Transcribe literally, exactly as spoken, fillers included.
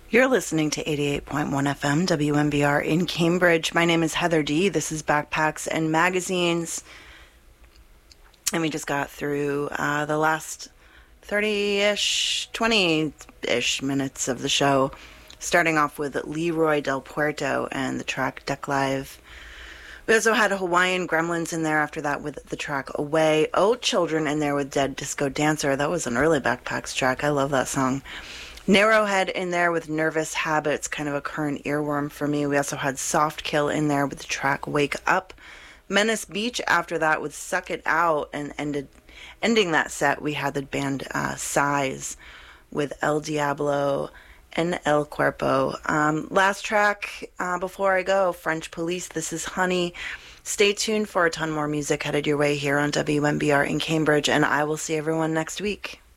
You're listening to eighty-eight point one F M W M B R in Cambridge. My name is Heather D. This is Backpacks and Magazines. And we just got through uh, the last thirty-ish, twenty-ish minutes of the show, starting off with Leroy Del Puerto and the track Deck Live. We also had Hawaiian Gremlins in there after that with the track Away. Old Children in there with Dead Disco Dancer. That was an early Backpacks track. I love that song. Narrowhead in there with Nervous Habits, kind of a current earworm for me. We also had Soft Kill in there with the track Wake Up. Menace Beach after that with Suck It Out, and ended ending that set we had the band uh, Size with El Diablo and El Cuerpo. Um, last track uh, before I go, French Police, This Is Honey. Stay tuned for a ton more music headed your way here on W M B R in Cambridge, and I will see everyone next week.